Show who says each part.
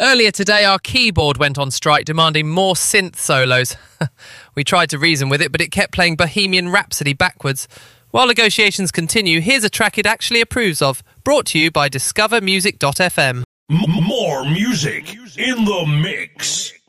Speaker 1: Earlier today, our keyboard went on strike, demanding more synth solos. We tried to reason with it, but it kept playing Bohemian Rhapsody backwards. While negotiations continue, here's a track it actually approves of, brought to you by discovermusic.fm.
Speaker 2: More music in the mix.